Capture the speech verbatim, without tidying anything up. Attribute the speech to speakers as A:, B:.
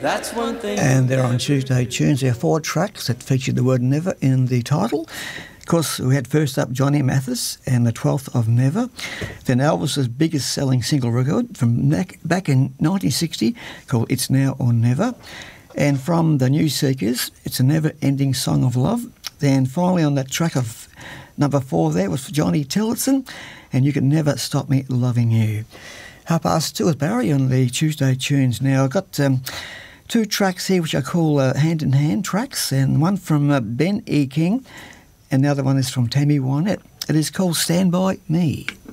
A: That's one thing.
B: And they're on Tuesday Tunes. There are four tracks that featured the word never in the title. Of course, we had first up Johnny Mathis and the twelfth of Never. Then Elvis's biggest selling single record from back in nineteen sixty called It's Now or Never. And from the New Seekers, it's a never-ending song of love. Then finally on that track of number four there was Johnny Tillotson, and You Can Never Stop Me Loving You. Half past two with Barry on the Tuesday Tunes. Now, I've got um, two tracks here which I call uh, hand-in-hand tracks, and one from uh, Ben E. King, and the other one is from Tammy Wynette. It is called Stand By Me.